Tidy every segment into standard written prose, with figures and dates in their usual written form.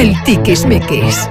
El tiquismiquis.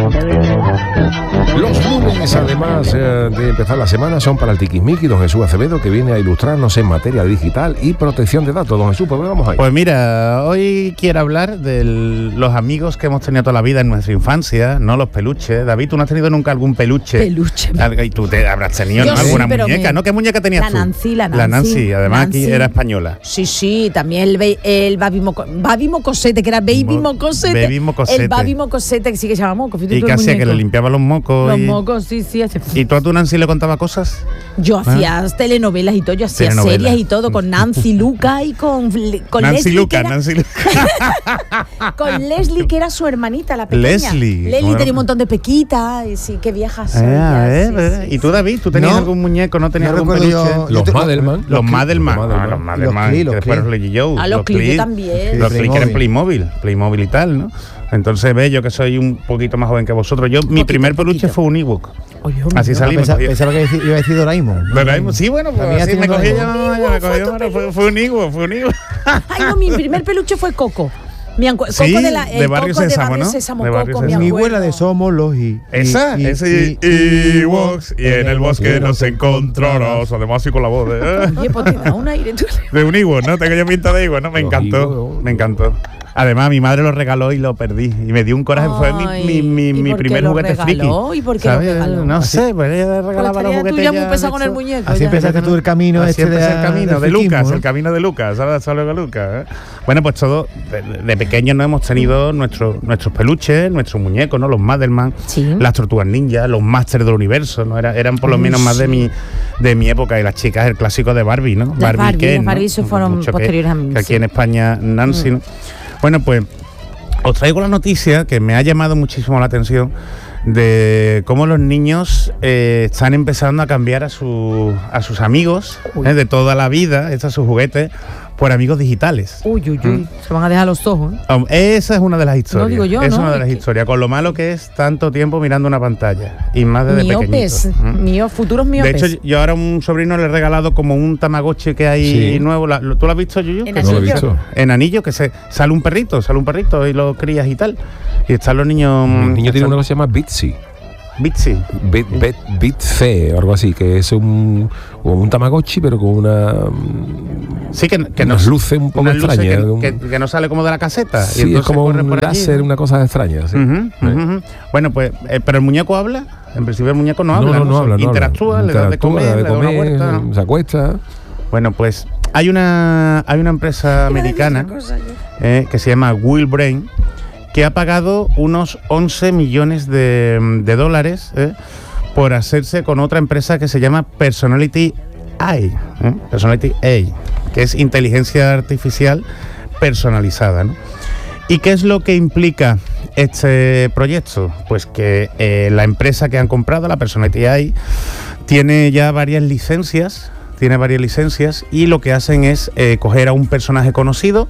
Los lunes, además de empezar la semana, son para el tiquismiquis, don Jesús Acevedo, que viene a ilustrarnos en materia digital y protección de datos. Don Jesús, ¿por dónde vamos ahí? Pues mira, hoy quiero hablar de los amigos que hemos tenido toda la vida en nuestra infancia, no los peluches. David, ¿tú no has tenido nunca algún peluche? Peluche. Y tú te habrás tenido, ¿no? Sí, Alguna pero muñeca, ¿no? ¿Qué muñeca tenías tú? La Nancy. Además aquí era española. Sí, también el Baby Mocosete, que era Baby Mocosete. El Baby Mocosete, que sí que se llama Moco. ¿Y qué hacía? Que le limpiaba los mocos. Los mocos, sí. ¿Y tú a tu Nancy le contaba cosas? Yo hacía telenovelas y todo, yo hacía series y todo con Nancy Luca y con Nancy Leslie. Luca. Con Leslie, que era su hermanita, la pequeña. Leslie tenía un montón de pequitas, y sí, qué viejas son. ¿Y tú, David? ¿Tú tenías algún muñeco? ¿No tenías algún peluche? Los Madelman. Los Madelman. Los Clee también. Los Clee que eran Playmobil y tal, ¿no? Entonces, ve, yo que soy un poquito más joven que vosotros. Mi primer peluche fue un Ewok. Así salimos. Pensaba que iba a decir Doraemon. Doraemon, sí, bueno, pues así me cogí fue un Ewok. Ay, no, mi primer peluche fue Coco. Coco de Barrio Sésamo, ¿no? Mi abuela de Somos los ese Ewoks, y en el bosque nos encontrarás. Además, así con la voz Oye, pues te da un aire. De un Ewok, ¿no? Tengo yo pinta de Ewok, ¿no? Me encantó. Además, mi madre lo regaló y lo perdí. Y me dio un coraje. Fue mi primer juguete friki. ¿Y por qué lo regaló? No sé, pues ella regalaba los juguetes. Tú ya muy pesado con el muñeco. Así empezaste tú el camino el camino de Lucas, el camino de Lucas. Ahora solo de Lucas. Bueno, pues todo, de pequeños no hemos tenido nuestros peluches, nuestros muñecos, ¿no? Los Madelman, las Tortugas Ninja, los Masters del Universo, ¿no? Eran por lo menos más de mi época. Y las chicas, el clásico de Barbie, ¿no? Barbie fueron posteriores a mí. Que aquí en España, Nancy, ¿no? Bueno, pues os traigo la noticia que me ha llamado muchísimo la atención de cómo los niños están empezando a cambiar a sus amigos de toda la vida, sus juguetes, por amigos digitales. Se van a dejar los ojos. Esa es una de las historias. No digo yo, es una de las historias. Con lo malo que es tanto tiempo mirando una pantalla. Y más desde pequeñito. Futuros miopes. De hecho, yo ahora a un sobrino le he regalado como un Tamagotchi que hay nuevo. ¿Tú lo has visto, Yuyu? No lo he visto. En Anillo, que sale un perrito y lo crías y tal. Y están los niños... El niño tiene uno que se llama Bitsy. Bitce o algo así, que es un Tamagotchi, pero con una... Sí, que nos luce un poco extraña. Que no sale como de la caseta. Sí, es como un láser, una cosa extraña. Sí. Bueno, pues, pero el muñeco habla. En principio el muñeco no habla. No habla. Interactúa, le da de comer, le da una vuelta. Se acuesta. Bueno, pues hay una empresa americana que se llama Willbrain, que ha pagado unos 11 millones de dólares por hacerse con otra empresa que se llama Personality AI, que es inteligencia artificial personalizada, ¿no? ¿Y qué es lo que implica este proyecto? Pues que la empresa que han comprado, la Personality AI, tiene ya varias licencias, y lo que hacen es coger a un personaje conocido,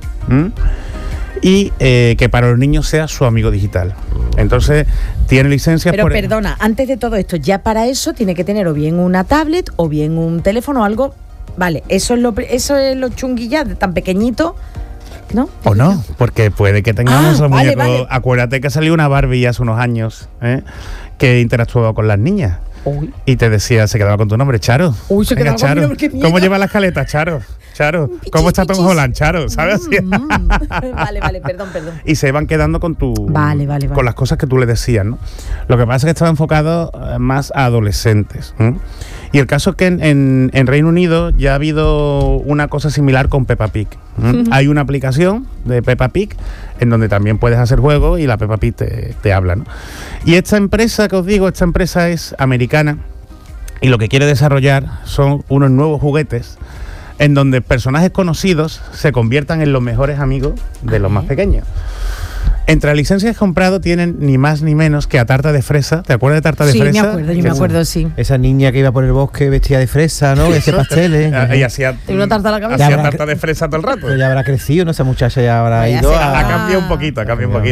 y que para los niños sea su amigo digital. Entonces, tiene licencias. Pero perdona, antes de todo esto, ya para eso tiene que tener o bien una tablet o bien un teléfono o algo. Vale, eso es lo chunguilla, tan pequeñito, ¿no? O no, porque puede que tengamos los muñecos. Vale. Acuérdate que salió una Barbie hace unos años que interactuaba con las niñas. Y te decía, se quedaba con tu nombre, Charo. Se quedaba con mi nombre, ¿cómo lleva la escaleta, Charo? ¿Cómo está Tom Holland, Charo? ¿Sabes? Vale, perdón. Y se van quedando con Vale. con las cosas que tú le decías, ¿no? Lo que pasa es que estaba enfocado más a adolescentes. Y el caso es que en Reino Unido ya ha habido una cosa similar con Peppa Pig. Hay una aplicación de Peppa Pig en donde también puedes hacer juegos y la Peppa Pig te habla, ¿no? Y esta empresa que os digo, es americana y lo que quiere desarrollar son unos nuevos juguetes en donde personajes conocidos se conviertan en los mejores amigos de los más pequeños. Entre las licencias que he comprado tienen ni más ni menos que a Tarta de Fresa. ¿Te acuerdas de Tarta de Fresa? Sí, me acuerdo, sí. Esa niña que iba por el bosque vestida de fresa, ¿no? Ese pasteles. Y hacía una tarta a la cabeza. Hacía tarta de fresa todo el rato. Pero ya habrá crecido, ¿no? Esa muchacha ya habrá ido a... Ha cambiado un poquito.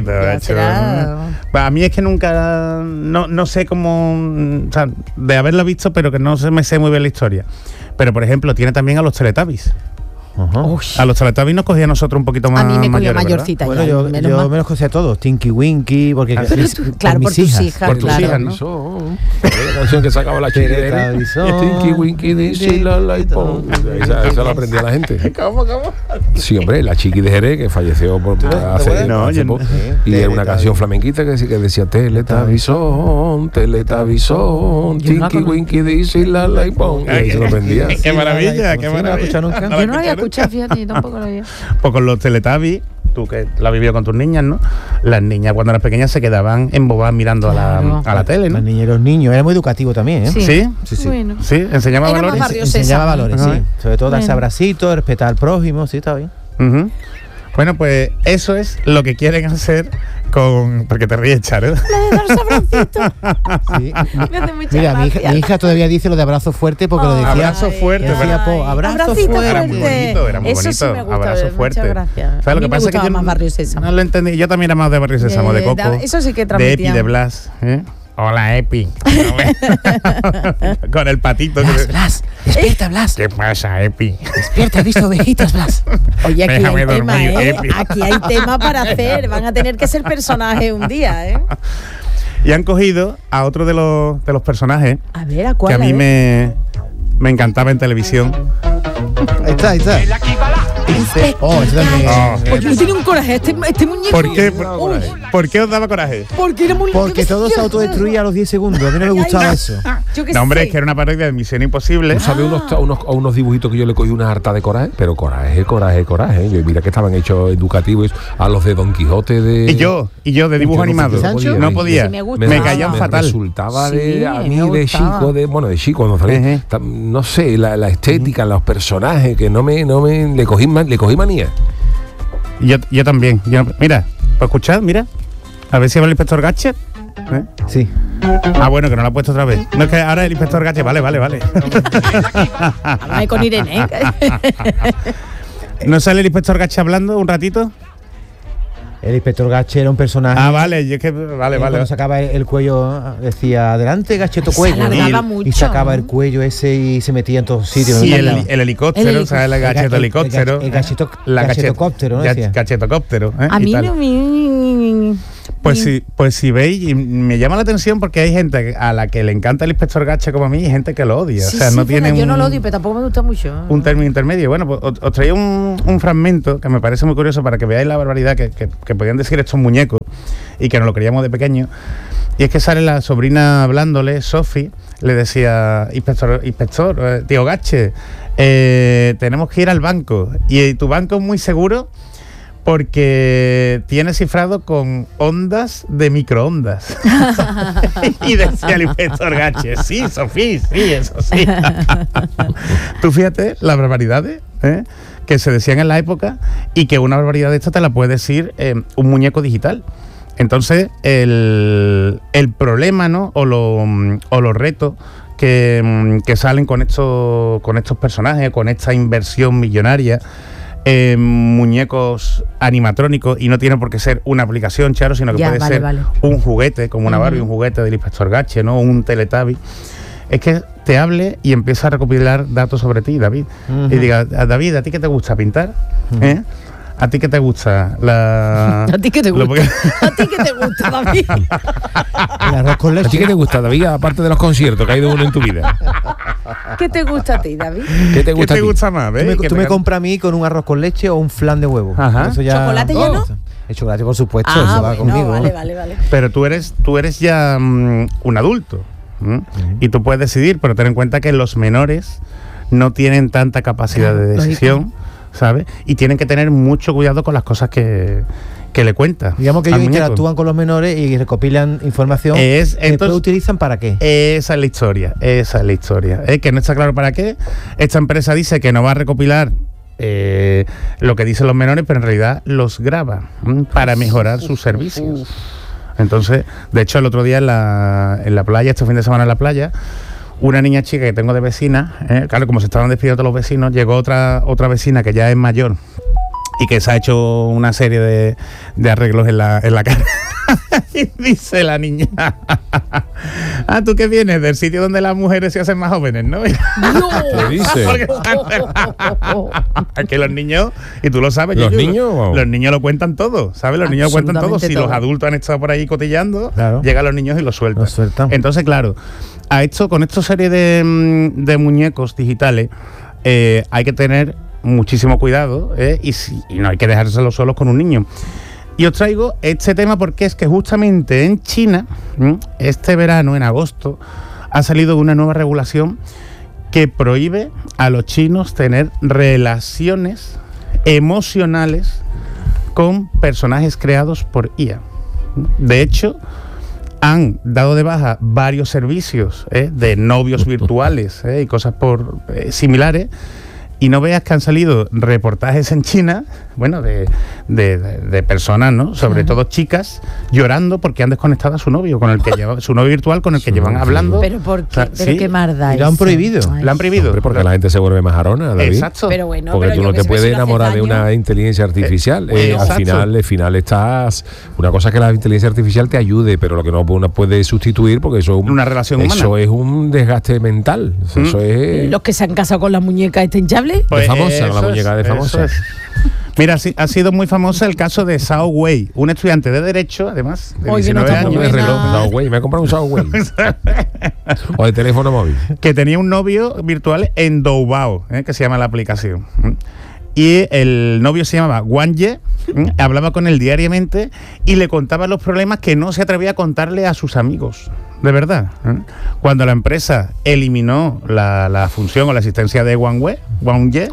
A mí es que nunca... No sé cómo... O sea, de haberlo visto, pero que no me sé muy bien la historia. Pero, por ejemplo, tiene también a los Teletubbies. Ajá. Uy. A los Teletubbies nos cogía a nosotros un poquito más A mí me cogió mayores, ¿verdad? mayorcita Bueno, ya, yo menos mal. me los cogí a todos, Tinky Winky, porque claro, por tus hijas, Por tus claro. hijas, ¿no? La canción que sacaba la chica. Teletubbies. Tinky Winky Dixie la la y pon. Esa la aprendía la gente. ¿Cómo? Sí, hombre, la Chiqui de Jerez, que falleció hace No, yo no. poco. Y era una canción flamenquita que decía Teletubbies, Teletubbies, Tinky Winky Dixie la la y pon. Y ahí se lo aprendía. Qué maravilla, qué ¿No lo has maravilla. escuchado nunca? Yo no lo había escuchado, fíjate, yo tampoco lo había. Pues con los Teletubbies, tú que la has vivido con tus niñas, ¿no? Las niñas cuando eran pequeñas se quedaban embobadas mirando Claro. a la tele, Las ¿no? niñas y los niños, era muy educativo también, ¿eh? Sí. ¿Sí? Sí. Bueno. Sí, enseñaba Era más valores. barrio Enseñaba Sésamo. valores, Ajá. sí. Sobre todo darse Bueno. abracitos, respetar al prójimo, sí, está bien. Ujú. Bueno, pues eso es lo que quieren hacer con... Porque te ríes, Charo. Sí. Me hace mucha Mira, gracia. mi hija todavía dice lo de abrazo fuerte porque lo decía. Abrazo fuerte, Decía, ¿verdad? po, abrazo Abracito fuerte. Era muy bonito, era muy Eso bonito. sí me gusta, Abrazo muchas fuerte. gracias. ¿Sabes A lo mí que me pasa? Es que gustaba yo más Barrio Sésamo. no lo entendí. Yo también era más de Barrio Sésamo, de Coco. Eso sí que de Epi, transmitían. de Blas. ¿eh? Hola, Epi. Con el patito. Blas, despierta, Blas. ¿Qué pasa, Epi? Despierta, he visto ovejitas, Blas. Oye, aquí Déjame hay tema, dormir, ¿eh? Epi. Aquí hay tema para hacer. Van a tener que ser personajes un día, ¿eh? Y han cogido a otro de los personajes A ver, ¿a que cuál? a mí ver? me encantaba en televisión. Ahí está, ahí está. Oh, eso también. Oye, tiene un coraje este muñeco. ¿Por qué? Uy, ¿Por qué os daba coraje? porque era muy Porque todo se autodestruía a los 10 segundos. A mí no me gustaba eso. Yo qué No, hombre, sé. es que era una parodia de Misión Imposible. ¿Tú sabes unos dibujitos que yo le cogí una harta de coraje? Pero coraje. Yo, mira que estaban hechos educativos a los de Don Quijote de... Y yo de dibujo animado. ¿Sancho? No podía. Sí, me gustaba. Me caían fatal. Resultaba Sí, a me mí de gustaba. chico, de chico cuando salí, Ejé. no sé, la estética, los personajes, que no me le cogí manía. Yo también. Mira, ¿puedo escuchar? Mira. A ver si va el inspector Gadget. ¿Eh? Sí. Ah, bueno, que no lo ha puesto otra vez. No, es que ahora el inspector Gadget. Vale. Háblame con Irene. ¿No sale el inspector Gadget hablando un ratito? El inspector Gache era un personaje. Ah, vale. Yo es que... Vale. Cuando sacaba el cuello, decía, adelante, Gacheto Se Cuello. alargaba Y mucho. sacaba el cuello ese y se metía en todos sitios. Sí, Me el encantaba. helicóptero, ¿sabes? El gacheto helicóptero. El gachetocóptero, ¿no? Decía. Gachetocóptero. ¿eh? A Y mí tal. no me... Pues si veis, y me llama la atención porque hay gente a la que le encanta el inspector Gadget como a mí y gente que lo odia. Sí, o sea, sí, no bueno, tiene yo un, no lo odio, pero tampoco me gusta mucho. un término intermedio. Bueno, pues os traía un fragmento que me parece muy curioso para que veáis la barbaridad que podían decir estos muñecos y que nos lo queríamos de pequeño. Y es que sale la sobrina hablándole, Sophie, le decía, inspector, tío Gadget, tenemos que ir al banco. Y tu banco es muy seguro porque tiene cifrado con ondas de microondas. Y decía el inspector Gadget, sí, Sofía, sí, eso sí. Tú fíjate las barbaridades que se decían en la época y que una barbaridad de esta te la puede decir un muñeco digital. Entonces, el problema, ¿no? o los retos que salen con estos personajes, con esta inversión millonaria, muñecos animatrónicos, y no tiene por qué ser una aplicación, Charo, sino que puede ser un juguete, como una Barbie, un juguete del inspector Gadget, ¿no? Un Teletubby. Es que te hable y empieza a recopilar datos sobre ti, David. Y diga, David, ¿a ti qué te gusta pintar? ¿A ti qué te gusta? ¿A ti qué te gusta? ¿A ti qué te gusta, David? El arroz con leche. ¿A ti qué te gusta, David? Aparte de los conciertos que ha ido uno en tu vida. ¿Qué te gusta a ti, David? ¿Qué te gusta, ¿Qué te gusta más? Tú me compras a mí con un arroz con leche o un flan de huevo. Ajá. Eso ya... ¿Chocolate ya no? El chocolate, por supuesto, eso va conmigo. Vale. Pero tú eres ya un adulto. Y tú puedes decidir, pero ten en cuenta que los menores no tienen tanta capacidad de decisión, ¿sabes? Y tienen que tener mucho cuidado con las cosas que le cuentas. Digamos que ellos interactúan con los menores y recopilan información. Después utilizan para qué. Esa es la historia. Que no está claro para qué. Esta empresa dice que no va a recopilar lo que dicen los menores, pero en realidad los graba para mejorar sus servicios. Entonces, de hecho, el otro día en la playa, este fin de semana en la playa, una niña chica que tengo de vecina, claro, como se estaban despidiendo todos los vecinos, llegó otra vecina que ya es mayor y que se ha hecho una serie de arreglos en la cara. Y dice la niña, ¿tú qué vienes? Del sitio donde las mujeres se hacen más jóvenes, ¿no? ¿Qué dice? Que los niños, y tú lo sabes, los niños lo cuentan todo, ¿sabes? Los niños lo cuentan todo. Si los adultos han estado por ahí cotillando, claro, llegan los niños y lo sueltan. Entonces, claro, con esta serie de muñecos digitales hay que tener muchísimo cuidado, y no hay que dejárselos solos con un niño. Y os traigo este tema porque es que justamente en China, este verano, en agosto, ha salido una nueva regulación que prohíbe a los chinos tener relaciones emocionales con personajes creados por IA. De hecho, han dado de baja varios servicios de novios virtuales y cosas similares. Y no veas que han salido reportajes en China, bueno, de personas, ¿no? Sobre todo chicas, llorando porque han desconectado a su novio, con el que lleva, su novio virtual con el que llevan hablando. Pero ¿por qué? ¿Pero qué marda? Lo han prohibido. Lo han prohibido. Hombre, porque la gente se vuelve más jarona, David. Exacto. Pero bueno, porque tú no te puedes enamorar de una inteligencia artificial. Al final estás... Una cosa es que la inteligencia artificial te ayude, pero lo que no puede sustituir, porque eso es una relación humana. Eso es un desgaste mental. Eso es... Los que se han casado con las muñecas hinchables. Pues famosa, la muñeca de famosa. Mira, sí, ha sido muy famoso el caso de Zhao Wei, un estudiante de Derecho, además, de 19 años. De reloj, Zhao Wei, me he comprado un Zhao Wei. O de teléfono móvil. Que tenía un novio virtual en Doubao, que se llama la aplicación. Y el novio se llamaba Wang Ye, hablaba con él diariamente y le contaba los problemas que no se atrevía a contarle a sus amigos. De verdad. Cuando la empresa eliminó la función o la asistencia de Wang Ye,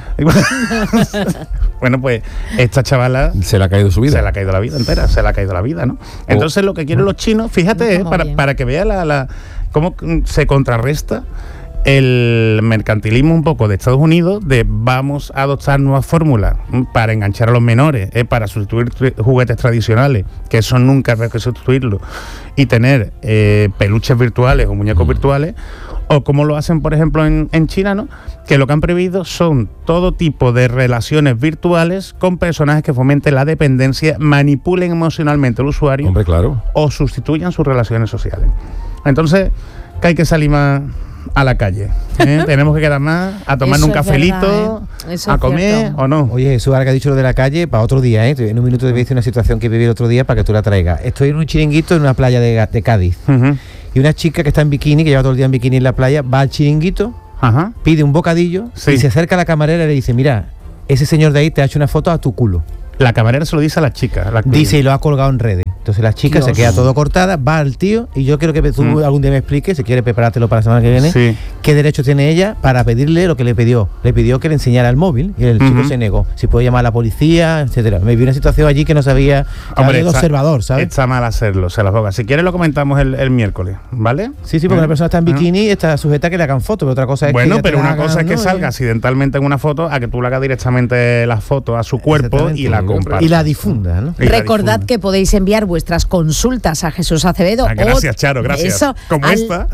bueno, pues esta chavala se le ha caído su vida. Se le ha caído la vida entera, se le ha caído la vida, ¿no? Entonces lo que quieren los chinos, fíjate, para que vea cómo se contrarresta el mercantilismo un poco de Estados Unidos, de vamos a adoptar nuevas fórmulas para enganchar a los menores, para sustituir juguetes tradicionales, que eso nunca hay que sustituirlo, y tener peluches virtuales o muñecos virtuales, o como lo hacen, por ejemplo, en China, ¿no? Que lo que han prohibido son todo tipo de relaciones virtuales con personajes que fomenten la dependencia, manipulen emocionalmente al usuario. Hombre, claro. O sustituyan sus relaciones sociales. Entonces, que hay que salir más a la calle. Tenemos que quedar más a tomarnos un cafelito, a comer o no. Oye, Jesús, ahora que ha dicho lo de la calle, para otro día, en un minuto te voy a decir una situación que viví el otro día para que tú la traigas. Estoy en un chiringuito en una playa de Cádiz. Y una chica que está en bikini, que lleva todo el día en bikini en la playa, va al chiringuito, pide un bocadillo y se acerca a la camarera y le dice, mira, ese señor de ahí te ha hecho una foto a tu culo. La camarera se lo dice a la chica. Dice, y lo ha colgado en redes. Entonces la chica se queda todo cortada, va al tío, y yo quiero que tú algún día me expliques, si quieres preparártelo para la semana que viene, qué derecho tiene ella para pedirle lo que le pidió. Le pidió que le enseñara el móvil, y el chico se negó. Si puede llamar a la policía, etcétera. Me vi una situación allí que no sabía, de observador, ¿sabes? Está mal hacerlo, se las boga. Si quieres lo comentamos el miércoles, ¿vale? Sí, porque una persona está en bikini y está sujeta a que le hagan fotos, pero otra cosa es que... Bueno, pero una cosa es que salga accidentalmente en una foto, a que tú le hagas directamente la foto a su cuerpo y la compras. Y la difunda, ¿no? Recordad que podéis enviar vuestras consultas a Jesús Acevedo. Gracias, Charo, gracias. Eso, como al esta.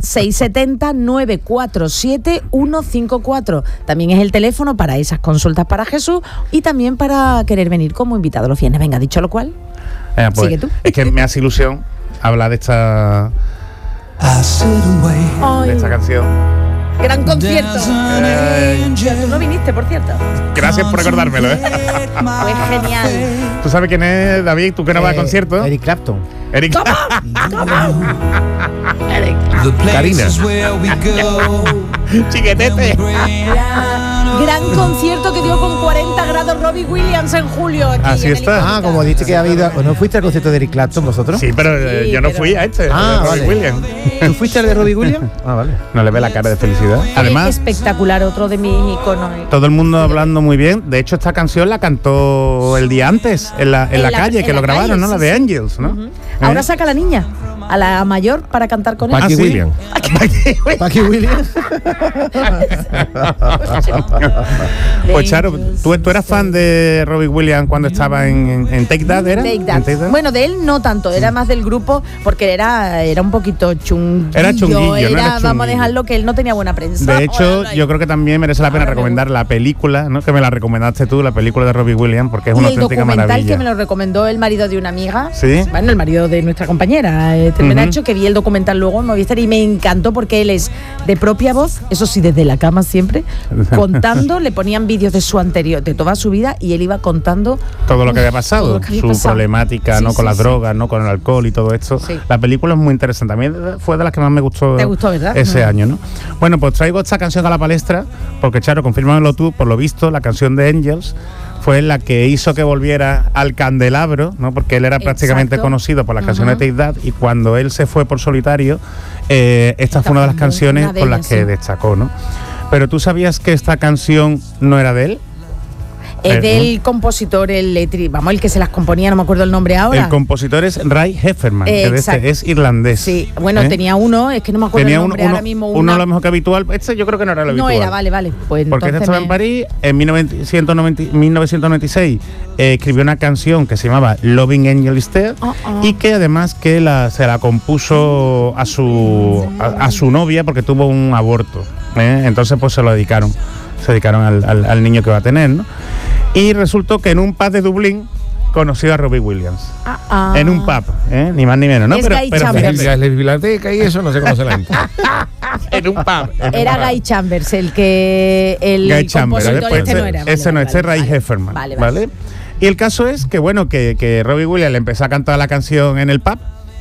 670-947-154. También es el teléfono para esas consultas para Jesús y también para querer venir como invitado los viernes. Venga, dicho lo cual, pues, sigue tú. Es que me hace ilusión hablar de esta canción. Gran concierto. Tú no viniste, por cierto. Gracias por recordármelo. Fue genial. ¿Tú sabes quién es, David? ¿Tú que no vas a concierto? Eric Clapton. Karina. Chiquetete. Gran concierto que dio con 40 grados Robbie Williams en julio. Aquí así está. Como dices que ha habido... ¿No fuiste al concierto de Eric Clapton vosotros? Sí, pero yo no fui a este. Robbie Williams. ¿Tú fuiste al de Robbie Williams? Vale. No le ve la cara de felicidad. Además, espectacular, otro de mis iconos. Todo el mundo hablando muy bien. De hecho, esta canción la cantó el día antes en la calle, que lo grabaron, ¿no? La de Angels, ¿no? Ahora saca a la niña, a la mayor, para cantar con él. Paqui Williams. Paqui Williams. Pues Charo, ¿tú eras fan de Robbie Williams cuando estaba en Take That, ¿era? Take That. Bueno, de él no tanto, era más del grupo, porque era un poquito chunguillo. Era chunguillo, vamos a dejarlo, que él no tenía buena prensa. De hecho, yo creo que también merece la pena recomendar la película, ¿no? Que me la recomendaste tú, la película de Robbie Williams, porque es una auténtica maravilla. El documental que me lo recomendó el marido de una amiga. ¿Sí? Bueno, el marido de nuestra compañera, Nacho, que vi el documental luego en Movistar y me encantó porque él es de propia voz, eso sí, desde la cama siempre, contando, le ponían vídeos de su anterior, de toda su vida, y él iba contando todo lo que había pasado, su problemática, ¿no? Con las drogas, ¿no? Con el alcohol y todo esto. Sí. La película es muy interesante. A mí fue de las que más me gustó. ¿Te gustó, verdad? Ese año, ¿no? Bueno, pues traigo esta canción a la palestra, porque Charo, confírmamelo tú, por lo visto, la canción de Angels fue la que hizo que volviera al candelabro, ¿no? Porque él era prácticamente conocido por las canciones de Take That, y cuando él se fue por solitario, esta fue una de las canciones con las que destacó, ¿no? Pero ¿tú sabías que esta canción no era de él? Es del compositor, el que se las componía, no me acuerdo el nombre ahora. El compositor es Ray Hefferman, que es irlandés. Sí, bueno, tenía uno, es que no me acuerdo el nombre ahora mismo. Uno a lo mejor que habitual, este yo creo que no era lo habitual. No era, vale. Pues porque este estaba en París, en 1996 escribió una canción que se llamaba Loving Angel Instead, y que además que se la compuso a su novia porque tuvo un aborto. Entonces pues se dedicaron al niño que va a tener, ¿no? Y resultó que en un pub de Dublín conoció a Robbie Williams. En un pub, ni más ni menos, ¿no? Es Guy Chambers. La biblioteca y eso no se conoce la gente. En un pub. Era Guy Chambers el que Guy Chambers, no era. Ese no, este es Ray Hefferman. Vale. Y el caso es que, bueno, que Robbie Williams le empezó a cantar la canción en el pub.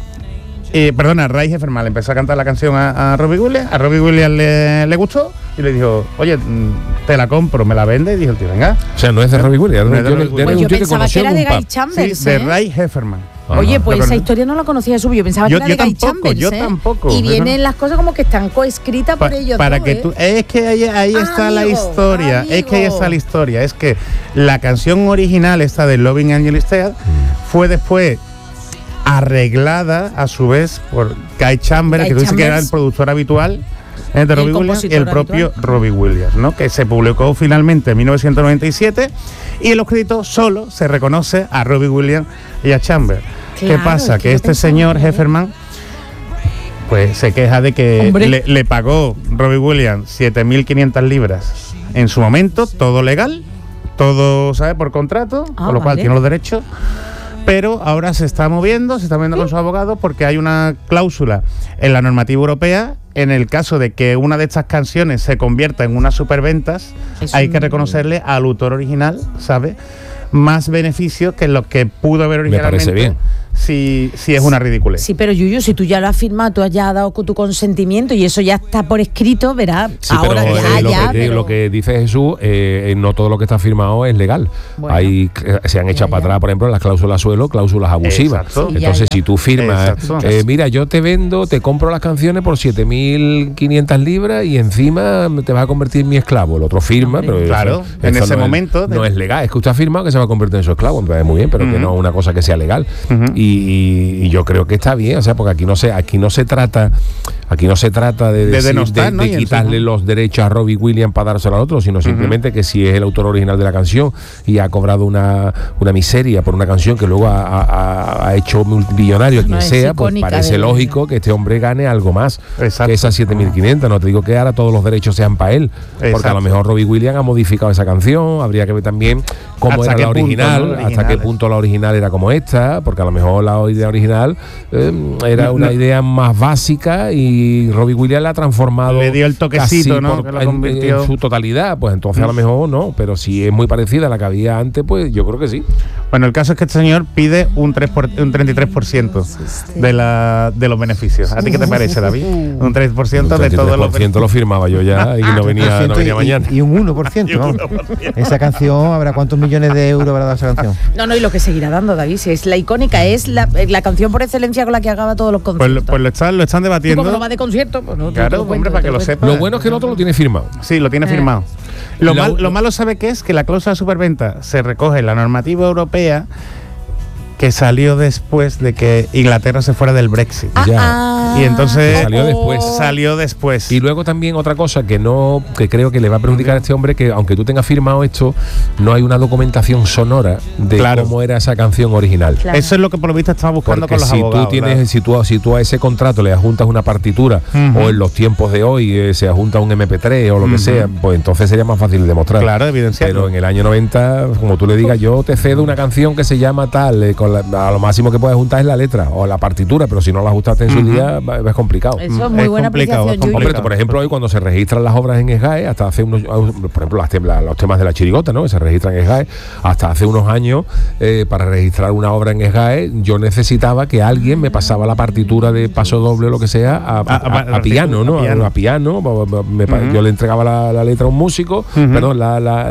Ray Hefferman le empezó a cantar la canción a Robbie Williams. A Robbie Williams le gustó y le dijo, oye, te la compro, me la vende. Y dijo el tío, venga. O sea, no es de Robbie Williams. Yo pensaba que era de Guy Chambers. Sí, de Ray Hefferman. Oye, pues esa historia no la conocía Jesús. Yo pensaba que era de Guy Chambers. Yo tampoco. Y vienen las cosas como que están coescritas por ellos. Para que tú. Es que ahí está la historia. Es que ahí está la historia. Es que la canción original, esta de Loving Angel Instead, fue después arreglada a su vez por Guy Chambers, que tú dices que era el productor habitual de Robbie Williams, y el propio Robbie Williams, ¿no? Que se publicó finalmente en 1997, y en los créditos solo se reconoce a Robbie Williams y a Chambers. Claro, ¿qué pasa? Que este señor Hefferman pues se queja de que le pagó Robbie Williams 7.500 libras en su momento, todo legal, todo, ¿sabes? Por contrato, con lo cual tiene los derechos. Pero ahora se está moviendo con su abogado, porque hay una cláusula en la normativa europea. En el caso de que una de estas canciones se convierta en unas superventas, hay que reconocerle al autor original, ¿sabes?, más beneficios que lo que pudo haber originalmente. Me parece bien. Si es una ridiculez. Sí, pero Yuyu, si tú ya lo has firmado, tú has ya dado tu consentimiento y eso ya está por escrito, verás. Sí, ahora pero lo que dice Jesús, no todo lo que está firmado es legal. Bueno, se han echado para atrás, por ejemplo, las cláusulas suelo, cláusulas abusivas. Exacto. Entonces, si tú firmas, mira, yo te compro las canciones por 7.500 libras y encima te vas a convertir en mi esclavo. El otro firma, pero claro, en ese momento no es legal. Es que usted ha firmado que se va a convertir en su esclavo, entonces muy bien, pero que no es una cosa que sea legal. Y yo creo que está bien, o sea, porque aquí no se trata de quitarle los derechos a Robbie Williams para dárselo al otro, sino simplemente que si es el autor original de la canción y ha cobrado una miseria por una canción que luego ha hecho multimillonario a quien sea, pues parece lógico que este hombre gane algo más que esas 7.500. No te digo que ahora todos los derechos sean para él, porque a lo mejor Robbie Williams ha modificado esa canción, habría que ver también cómo era la original, hasta qué punto la original era como esta, porque a lo mejor la idea original era una idea más básica y Robbie Williams la ha transformado, le dio el toquecito, ¿no? Que la convirtió en su totalidad, pues entonces a lo mejor no, pero si es muy parecida a la que había antes, pues yo creo que sí. Bueno, el caso es que este señor pide un 33% de los beneficios. ¿A ti qué te parece, David? Un 3% de todos los beneficios. Lo firmaba yo ya y no venía mañana. Y un 1%. Esa canción, ¿habrá cuántos millones de euros habrá dado esa canción? No, y lo que seguirá dando, David, si es la icónica, es la canción por excelencia con la que acaba todos los conciertos. Pues lo están debatiendo. ¿Tú como no vas de concierto? Pues no, claro, hombre, para que lo sepa. Lo bueno es que el otro lo tiene firmado. Sí, lo tiene firmado. Lo malo, ¿sabe qué es? Que la cláusula de superventa se recoge en la normativa europea, que salió después de que Inglaterra se fuera del Brexit. Y entonces salió después. Y Y luego también otra cosa que creo que le va a perjudicar a este hombre, que aunque tú tengas firmado esto, no hay una documentación sonora de cómo era esa canción original. Claro. Eso es lo que por lo visto estaba buscando con los abogados. Si tú a ese contrato le adjuntas una partitura, o en los tiempos de hoy se adjunta un MP3 o lo que sea, pues entonces sería más fácil de demostrar. Claro, evidenciarlo. Pero en el año 90, como tú le digas, yo te cedo una canción que se llama tal, a lo máximo que puedes juntar es la letra o la partitura, pero si no la ajustaste en su día, es complicado. Eso es muy buena apreciación. Hombre, por ejemplo, hoy cuando se registran las obras en SGAE, hasta hace unos, por ejemplo, los temas de la chirigota, ¿no?, que se registran en SGAE, hasta hace unos años, para registrar una obra en SGAE, yo necesitaba que alguien me pasaba la partitura de paso doble o lo que sea a piano, ¿no? A piano. Yo le entregaba la letra a un músico, perdón,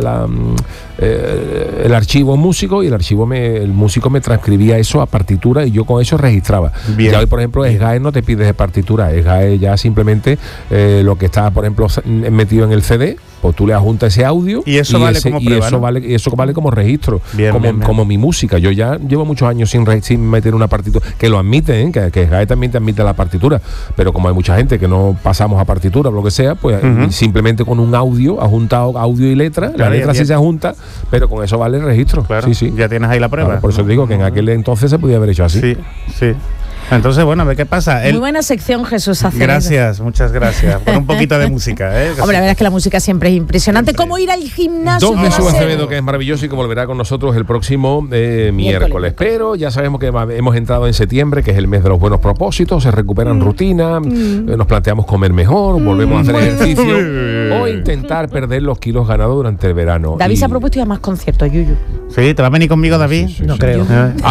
el archivo a un músico, y el músico me transcribía eso a partitura y yo con eso registraba. Bien. Ya hoy, por ejemplo, SGAE no te pide de partitura, SGAE ya simplemente lo que está, por ejemplo, metido en el CD, pues tú le adjuntas ese audio y eso vale como prueba, y eso vale como registro, como mi música. Yo ya llevo muchos años sin meter una partitura, que lo admiten, que SGAE también te admite la partitura, pero como hay mucha gente que no pasamos a partitura o lo que sea, pues simplemente con un audio, adjuntado audio y letra, la letra sí se adjunta, pero con eso vale el registro. Claro, sí. Ya tienes ahí la prueba. Claro, por eso digo que en aquel entonces se podía haber hecho así. Sí. Entonces, bueno, a ver qué pasa. Muy buena sección, Jesús Acevedo. Gracias, muchas gracias. Por un poquito de música, ¿eh? Hombre, la verdad es que la música siempre es impresionante. ¿Cómo ir al gimnasio? Don Jesús Acevedo, que es maravilloso y que volverá con nosotros el próximo miércoles. Pero ya sabemos que hemos entrado en septiembre, que es el mes de los buenos propósitos, se recuperan rutinas, nos planteamos comer mejor, volvemos a hacer ejercicio o intentar perder los kilos ganados durante el verano. David se ha propuesto ir a más conciertos, Yuyu. Sí, ¿te va a venir conmigo, David? No creo.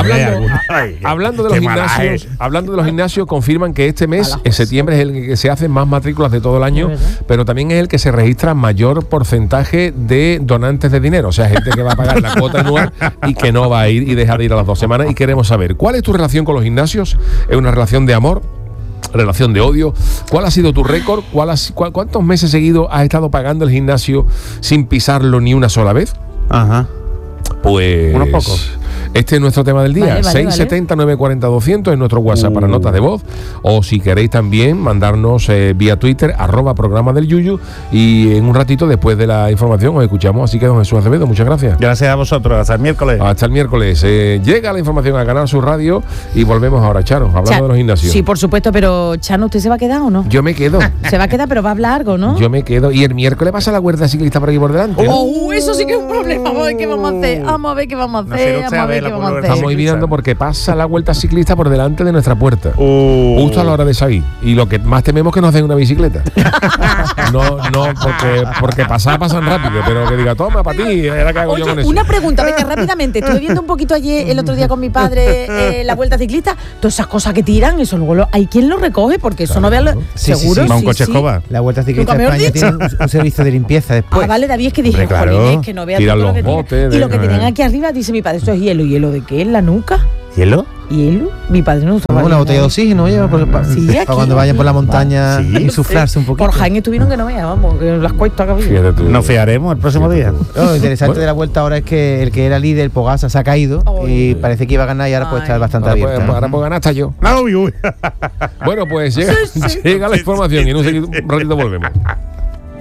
Hablando de los gimnasios, confirman que este mes, en septiembre, es el que se hacen más matrículas de todo el año, pero también es el que se registra mayor porcentaje de donantes de dinero, o sea, gente que va a pagar la cuota anual y que no va a ir y deja de ir a las 2 semanas. Y queremos saber, ¿cuál es tu relación con los gimnasios? ¿Es una relación de amor? ¿Relación de odio? ¿Cuál ha sido tu récord? ¿Cuántos meses seguidos has estado pagando el gimnasio sin pisarlo ni una sola vez? Ajá. Pues unos pocos. Este es nuestro tema del día. 670-940-200 es nuestro WhatsApp para notas de voz. O si queréis también mandarnos vía Twitter, @programa del Yuyu. Y en un ratito, después de la información, os escuchamos. Así que, don Jesús Acevedo, muchas gracias. Gracias a vosotros. Hasta el miércoles. Hasta el miércoles. Llega la información a Canal Sur Radio y volvemos ahora, Charo, hablando de los gimnasios. Sí, por supuesto, pero Chano, ¿usted se va a quedar o no? Yo me quedo. Se va a quedar, pero va a hablar algo, ¿no? Yo me quedo. Y el miércoles pasa la Guardia Ciclista por aquí por delante. Eso sí que es un problema. Vamos a ver qué vamos a hacer. Vamos a ver qué vamos a hacer. Estamos mirando porque pasa la Vuelta Ciclista por delante de nuestra puerta, justo a la hora de salir, y lo que más tememos es que nos den una bicicleta. no porque pasan rápido, pero que diga, toma para ti, era que hago. Oye, yo con eso. Una pregunta, venga, rápidamente. Estuve viendo un poquito ayer, el otro día con mi padre, la Vuelta Ciclista, todas esas cosas que tiran, eso luego hay quien lo recoge, porque eso no vea seguro. Va un coche escoba. La Vuelta Ciclista de España tiene un servicio de limpieza después. Vale, David, es que dije, jolines, que no vea todo lo que tiran. Y lo que tienen aquí arriba, dice mi padre, esto es hielo. ¿Hielo de qué? ¿En la nuca? ¿Hielo? ¿Hielo? Mi padre no usaba. Una botella de oxígeno lleva para cuando vayan por la montaña y suflarse un poquito. Por Jaén estuvieron que no vean, vamos, que las cuestas que había. Nos fiaremos el próximo día. Lo interesante de la vuelta ahora es que el que era líder, Pogasa, se ha caído y parece que iba a ganar y ahora puede estar bastante abierto. Ahora puedo ganar hasta yo. Bueno, pues llega la información y en un ratito volvemos.